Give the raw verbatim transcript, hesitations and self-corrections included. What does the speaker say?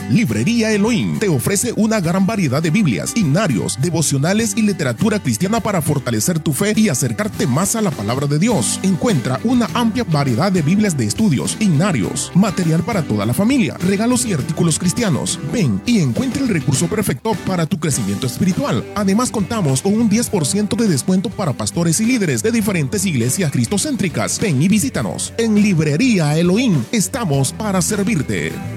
Librería Elohim te ofrece una gran variedad de Biblias, himnarios, devocionales y literatura cristiana para fortalecer tu fe y acercarte más a la palabra de Dios. Encuentra una amplia variedad de Biblias de estudios, himnarios, material para toda la familia, regalos y artículos cristianos. Ven y encuentra el recurso perfecto para tu crecimiento espiritual. Además, contamos con un diez por ciento de descuento para pastores y líderes de diferentes iglesias cristocéntricas. Ven y visítanos. En Librería Elohim estamos para servirte.